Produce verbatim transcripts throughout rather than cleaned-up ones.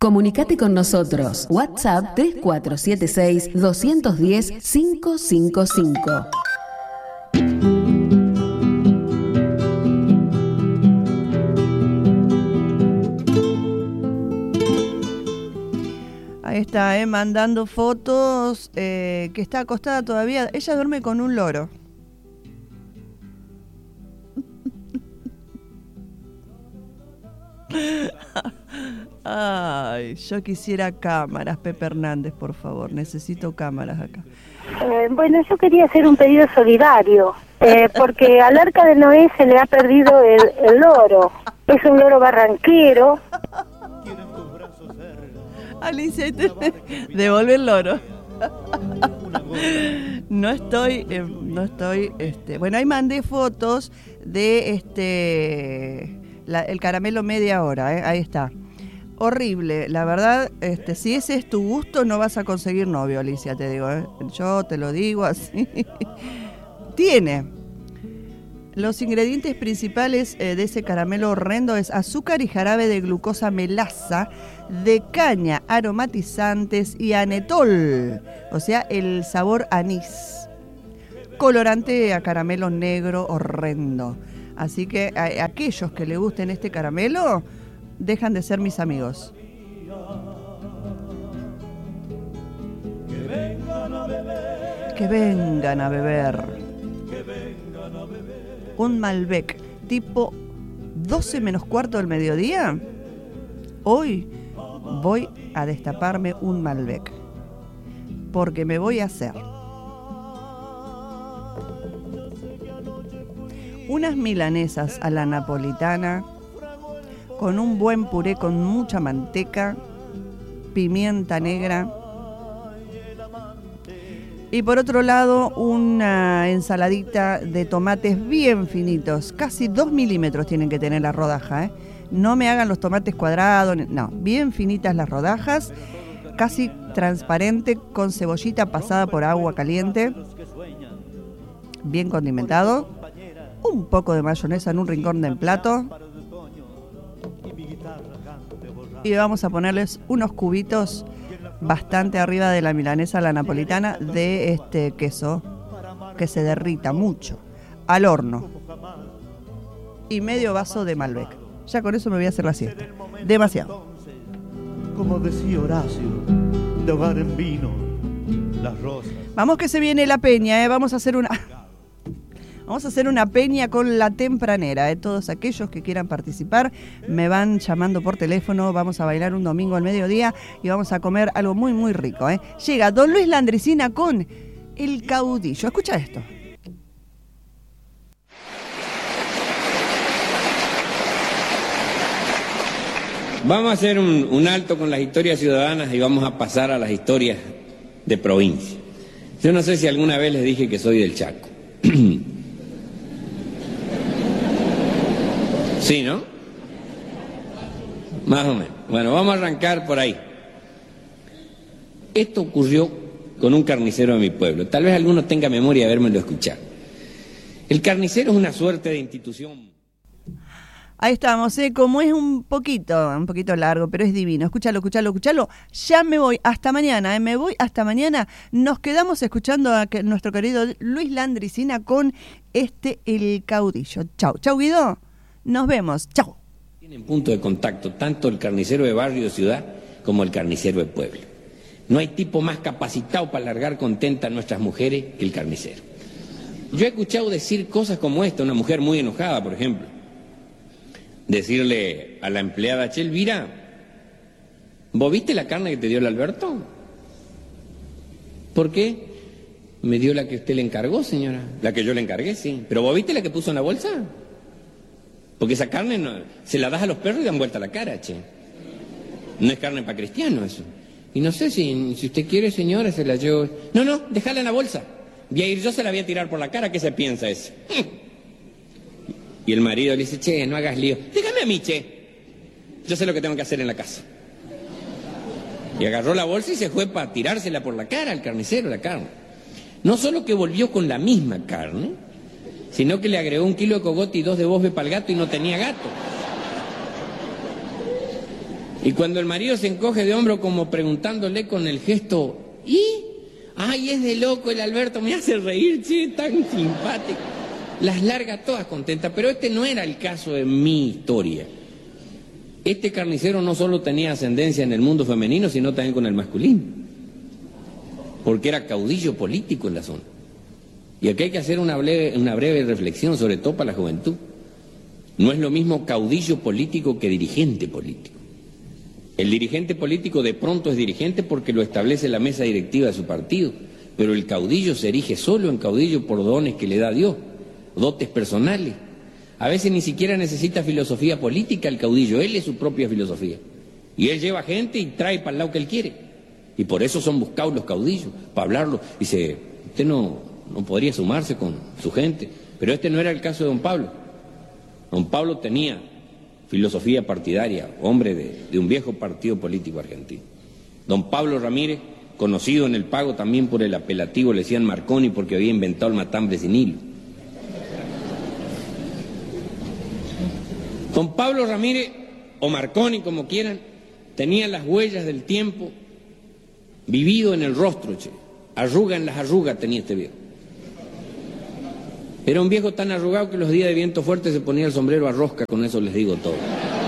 Comunicate con nosotros. WhatsApp tres cuatro siete seis, dos uno cero, cinco cinco cinco. Ahí está, eh, mandando fotos, eh, que está acostada todavía. Ella duerme con un loro. Ay, yo quisiera cámaras, Pepe Hernández, por favor. Necesito cámaras acá. Eh, bueno, yo quería hacer un pedido solidario, eh, porque al Arca de Noé se le ha perdido el, el loro. Es un loro barranquero. Alicia, te... devuelve el loro. No estoy, eh, no estoy, este, bueno, ahí mandé fotos de este, la, el caramelo media hora, eh, ahí está. Horrible, la verdad, este, si ese es tu gusto, no vas a conseguir novio, Alicia, te digo, eh. Yo te lo digo así. Tiene. Los ingredientes principales eh, de ese caramelo horrendo es azúcar y jarabe de glucosa melaza, de caña, aromatizantes y anetol, o sea, el sabor anís. Colorante a caramelo negro horrendo. Así que a, a aquellos que le gusten este caramelo, dejan de ser mis amigos. Que vengan a beber. Que vengan a beber. Un Malbec tipo doce menos cuarto del mediodía. Hoy voy a destaparme un Malbec, porque me voy a hacer unas milanesas a la napolitana con un buen puré con mucha manteca, pimienta negra. Y por otro lado, una ensaladita de tomates bien finitos. Casi dos milímetros tienen que tener la rodaja, ¿eh? No me hagan los tomates cuadrados, no. Bien finitas las rodajas, casi transparente, con cebollita pasada por agua caliente. Bien condimentado. Un poco de mayonesa en un rincón del plato. Y vamos a ponerles unos cubitos bastante arriba de la milanesa a la napolitana de este queso que se derrita mucho al horno y medio vaso de Malbec. Ya con eso me voy a hacer la siesta. Demasiado. Como decía Horacio, de hogar en vino, las rosas. Vamos que se viene la peña, ¿eh? Vamos a hacer una Vamos a hacer una peña con la tempranera, ¿eh? Todos aquellos que quieran participar me van llamando por teléfono. Vamos a bailar un domingo al mediodía y vamos a comer algo muy, muy rico, ¿eh? Llega Don Luis Landricina con El Caudillo. Escucha esto. Vamos a hacer un, un alto con las historias ciudadanas y vamos a pasar a las historias de provincia. Yo no sé si alguna vez les dije que soy del Chaco. Sí, ¿no? Más o menos. Bueno, vamos a arrancar por ahí. Esto ocurrió con un carnicero de mi pueblo. Tal vez alguno tenga memoria de habérmelo escuchado. El carnicero es una suerte de institución. Ahí estamos, ¿eh? Como es un poquito, un poquito largo, pero es divino. Escúchalo, escúchalo, escúchalo. Ya me voy. Hasta mañana, ¿eh? Me voy hasta mañana. Nos quedamos escuchando a nuestro querido Luis Landricina con este El Caudillo. Chau, chau, Guido. Nos vemos. Chau. Tienen punto de contacto tanto el carnicero de barrio o ciudad como el carnicero de pueblo. No hay tipo más capacitado para largar contenta a nuestras mujeres que el carnicero. Yo he escuchado decir cosas como esta, una mujer muy enojada, por ejemplo. Decirle a la empleada, che, Elvira, ¿vos viste la carne que te dio el Alberto? ¿Por qué? Me dio la que usted le encargó, señora. La que yo le encargué, sí. ¿Pero vos viste la que puso en la bolsa? Porque esa carne no, se la das a los perros y dan vuelta la cara, che. No es carne para cristiano eso. Y no sé si, si usted quiere, señora, se la llevo. No, no, déjala en la bolsa. Voy a ir yo, se la voy a tirar por la cara. ¿Qué se piensa eso? Y el marido le dice, che, no hagas lío. Déjame a mí, che. Yo sé lo que tengo que hacer en la casa. Y agarró la bolsa y se fue para tirársela por la cara al carnicero, la carne. No solo que volvió con la misma carne, sino que le agregó un kilo de cogote y dos de bosbe para el gato y no tenía gato. Y cuando el marido se encoge de hombro como preguntándole con el gesto, ¿y? Ay, es de loco el Alberto, me hace reír, che, tan simpático. Las larga todas contentas, pero este no era el caso de mi historia. Este carnicero no solo tenía ascendencia en el mundo femenino, sino también con el masculino, porque era caudillo político en la zona. Y aquí hay que hacer una breve, una breve reflexión, sobre todo para la juventud. No es lo mismo caudillo político que dirigente político. El dirigente político de pronto es dirigente porque lo establece la mesa directiva de su partido, pero el caudillo se erige solo en caudillo por dones que le da Dios, dotes personales. A veces ni siquiera necesita filosofía política el caudillo, él es su propia filosofía. Y él lleva gente y trae para el lado que él quiere. Y por eso son buscados los caudillos, para hablarlo. Dice, usted no, no podría sumarse con su gente, pero este no era el caso de don Pablo. Don Pablo tenía filosofía partidaria, hombre de, de un viejo partido político argentino. Don Pablo Ramírez, conocido en el Pago también por el apelativo, le decían Marconi porque había inventado el matambre sin hilo. Don Pablo Ramírez, o Marconi como quieran, tenía las huellas del tiempo vivido en el rostro, che. Arruga en las arrugas tenía este viejo. Era un viejo tan arrugado que los días de viento fuerte se ponía el sombrero a rosca, con eso les digo todo.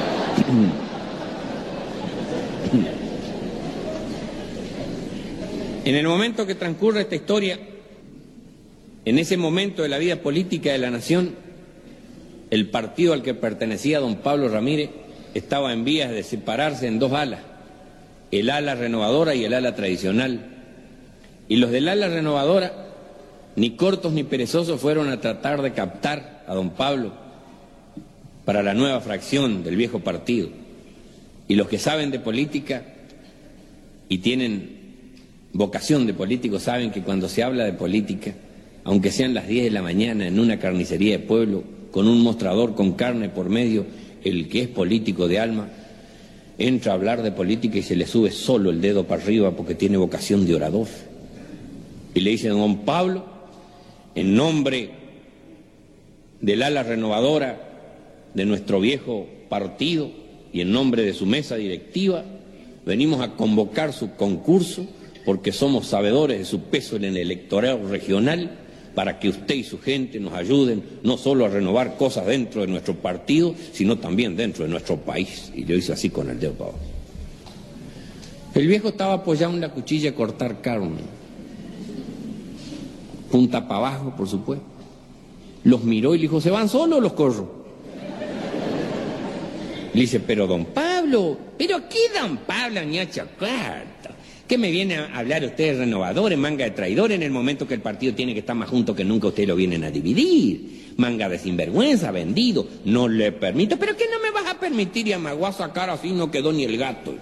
En el momento que transcurre esta historia, en ese momento de la vida política de la nación, el partido al que pertenecía don Pablo Ramírez estaba en vías de separarse en dos alas, el ala renovadora y el ala tradicional. Y los del ala renovadora, ni cortos ni perezosos, fueron a tratar de captar a don Pablo para la nueva fracción del viejo partido. Y los que saben de política y tienen vocación de político saben que cuando se habla de política, aunque sean las diez de la mañana en una carnicería de pueblo, con un mostrador con carne por medio, el que es político de alma entra a hablar de política y se le sube solo el dedo para arriba porque tiene vocación de orador. Y le dice, don Pablo, en nombre del ala renovadora de nuestro viejo partido y en nombre de su mesa directiva, venimos a convocar su concurso porque somos sabedores de su peso en el electorado regional, para que usted y su gente nos ayuden no solo a renovar cosas dentro de nuestro partido, sino también dentro de nuestro país. Y lo hizo así con el dedo para abajo. El viejo estaba apoyado en la cuchilla a cortar carne, punta para abajo, por supuesto. Los miró y le dijo, ¿se van solos o los corro? Le dice, pero don Pablo, ¿pero qué don Pablo ni a chocar? ¿Qué me viene a hablar usted de renovadores, manga de traidores, en el momento que el partido tiene que estar más junto que nunca? Ustedes lo vienen a dividir. Manga de sinvergüenza, vendido. No le permito. ¿Pero qué no me vas a permitir? Y amagó a sacar así, no quedó ni el gato.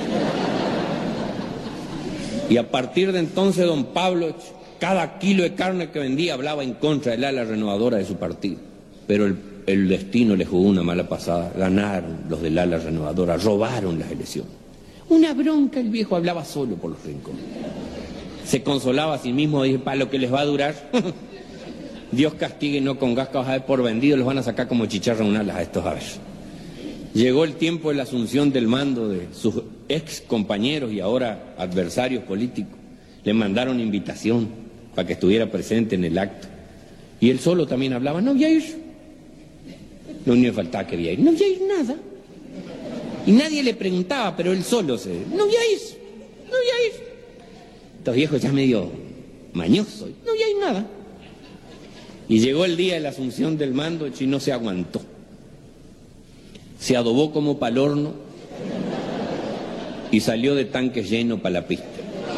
Y a partir de entonces, don Pablo, cada kilo de carne que vendía hablaba en contra del ala renovadora de su partido. Pero el, el destino le jugó una mala pasada. Ganaron los del ala renovadora, robaron las elecciones. Una bronca, el viejo hablaba solo por los rincones. Se consolaba a sí mismo, dije, para lo que les va a durar, Dios castigue no con gas que vas a ver por vendido, los van a sacar como chicharra un alas a estos aves. Llegó el tiempo de la asunción del mando de sus ex compañeros y ahora adversarios políticos. Le mandaron invitación para que estuviera presente en el acto. Y él solo también hablaba, no voy a ir. Lo único que faltaba que voy a ir, no voy a ir nada. Y nadie le preguntaba, pero él solo se... No voy a ir, no voy a ir. Estos viejos ya medio mañosos, no voy a ir nada. Y llegó el día de la asunción del mando y no se aguantó. Se adobó como pa'l horno y salió de tanque lleno para la pista.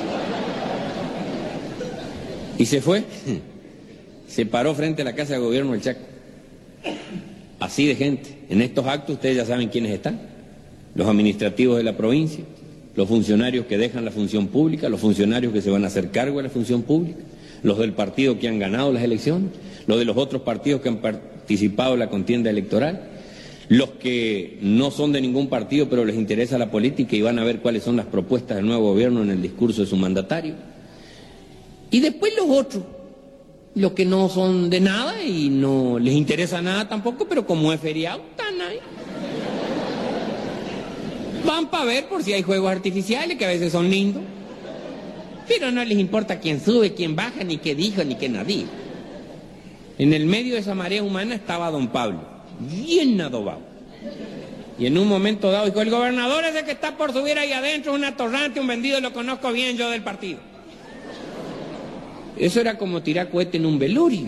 Y se fue, se paró frente a la Casa de Gobierno del Chaco. Así de gente. En estos actos ustedes ya saben quiénes están. Los administrativos de la provincia, los funcionarios que dejan la función pública, los funcionarios que se van a hacer cargo de la función pública, los del partido que han ganado las elecciones, los de los otros partidos que han participado en la contienda electoral, los que no son de ningún partido pero les interesa la política y van a ver cuáles son las propuestas del nuevo gobierno en el discurso de su mandatario. Y después los otros, los que no son de nada y no les interesa nada tampoco, pero como es feriado, están ahí. Van para ver por si hay juegos artificiales, que a veces son lindos. Pero no les importa quién sube, quién baja, ni qué dijo, ni qué no dijo. En el medio de esa marea humana estaba don Pablo, bien adobado. Y en un momento dado dijo, el gobernador ese que está por subir ahí adentro es un atorrante, un vendido, lo conozco bien yo del partido. Eso era como tirar cohete en un velorio.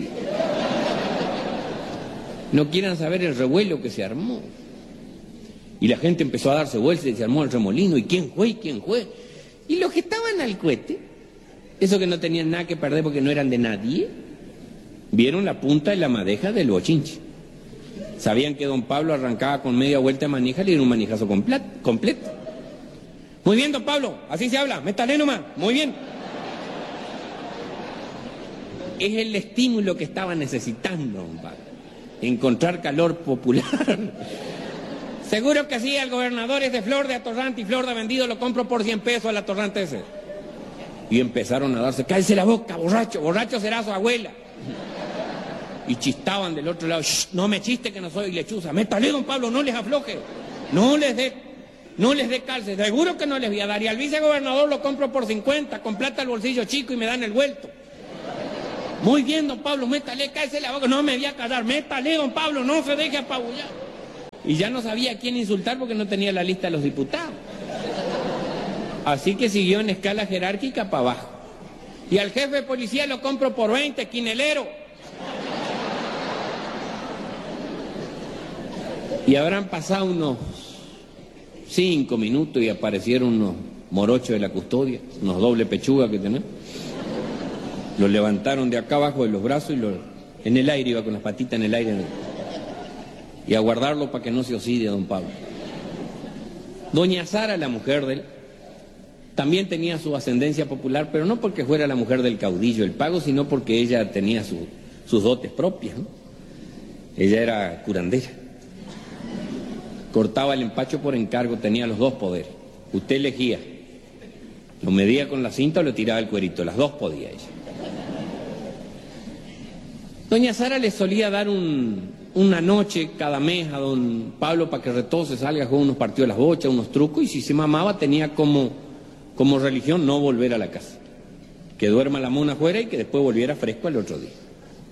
No quieran saber el revuelo que se armó. Y la gente empezó a darse vueltas y se armó el remolino. ¿Y quién fue? ¿Y quién fue? Y los que estaban al cohete, esos que no tenían nada que perder porque no eran de nadie, vieron la punta y la madeja del bochinche. Sabían que don Pablo arrancaba con media vuelta de manija y le dieron un manijazo completo. Muy bien, don Pablo, así se habla, métale nomás, muy bien. Es el estímulo que estaba necesitando don Pablo, encontrar calor popular. Seguro que sí, el gobernador es de flor de atorrante y flor de vendido, lo compro por cien pesos al atorrante ese. Y empezaron a darse, cállese la boca, borracho, borracho será su abuela. Y chistaban del otro lado, no me chiste que no soy lechuza, métale don Pablo, no les afloje, no les dé, no les dé calce, seguro que no les voy a dar, y al vicegobernador lo compro por cincuenta, con plata al bolsillo chico y me dan el vuelto. Muy bien don Pablo, métale, cállese la boca, no me voy a callar, métale don Pablo, no se deje apabullar. Y ya no sabía a quién insultar porque no tenía la lista de los diputados. Así que siguió en escala jerárquica para abajo. Y al jefe de policía lo compro por veinte, quinelero. Y habrán pasado unos cinco minutos y aparecieron unos morochos de la custodia, unos doble pechuga que tenemos. Los levantaron de acá abajo de los brazos y los, en el aire, iba con las patitas en el aire. En el, y a guardarlo para que no se oxide don Pablo. Doña Sara, la mujer de él, también tenía su ascendencia popular, pero no porque fuera la mujer del caudillo del Pago, sino porque ella tenía su, sus dotes propias, ¿no? Ella era curandera. Cortaba el empacho por encargo, tenía los dos poderes. Usted elegía, lo medía con la cinta o le tiraba el cuerito, las dos podía ella. Doña Sara le solía dar un, una noche cada mes a don Pablo para que retose, salga a jugar unos partidos de las bochas, unos trucos, y si se mamaba tenía como, como religión no volver a la casa. Que duerma la mona afuera y que después volviera fresco al otro día.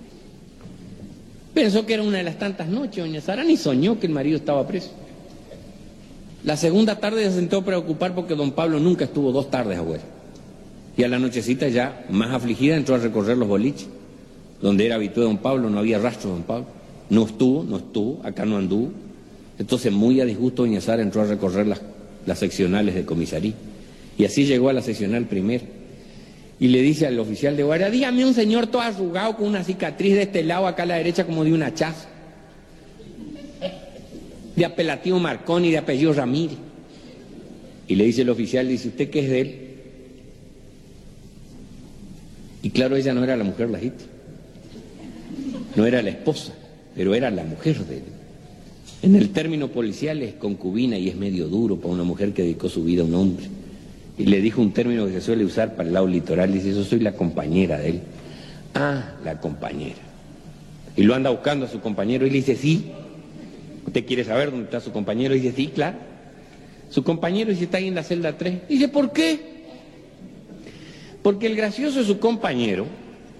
Pensó que era una de las tantas noches, doña Sara, ni soñó que el marido estaba preso. La segunda tarde se sentó a preocupar porque don Pablo nunca estuvo dos tardes afuera. Y a la nochecita ya, más afligida, entró a recorrer los boliches. Donde era habitué don Pablo, no había rastro de don Pablo. No estuvo, no estuvo, acá no anduvo. Entonces, muy a disgusto, doña Sara entró a recorrer las, las seccionales de comisaría. Y así llegó a la seccional primera. Y le dice al oficial de guardia, dígame un señor todo arrugado con una cicatriz de este lado, acá a la derecha, como de un hachazo. De apelativo Marconi, de apellido Ramírez. Y le dice el oficial, dice, ¿usted qué es de él? Y claro, ella no era la mujer legítima. No era la esposa, pero era la mujer de él. En el término policial es concubina y es medio duro para una mujer que dedicó su vida a un hombre. Y le dijo un término que se suele usar para el lado litoral, dice, yo soy la compañera de él. Ah, la compañera. Y lo anda buscando a su compañero y le dice, sí. ¿Usted quiere saber dónde está su compañero? Y dice, sí, claro. Su compañero dice, está ahí en la celda tres. Dice, ¿por qué? Porque el gracioso de su compañero,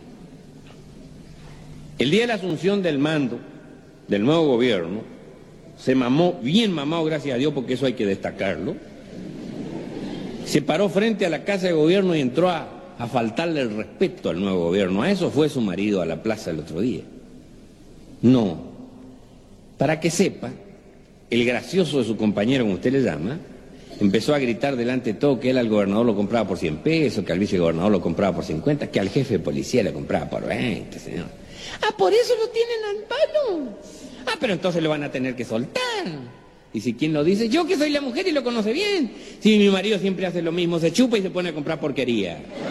el día de la asunción del mando del nuevo gobierno, se mamó, bien mamado, gracias a Dios, porque eso hay que destacarlo, se paró frente a la casa de gobierno y entró a, a faltarle el respeto al nuevo gobierno. A eso fue su marido a la plaza el otro día. No. Para que sepa, el gracioso de su compañero, como usted le llama, empezó a gritar delante de todo que él al gobernador lo compraba por cien pesos, que al vicegobernador lo compraba por cincuenta, que al jefe de policía le compraba por veinte, señor. Ah, por eso lo tienen al palo. Ah, pero entonces lo van a tener que soltar. Y si quién lo dice, yo que soy la mujer y lo conoce bien. Si mi marido siempre hace lo mismo, se chupa y se pone a comprar porquería.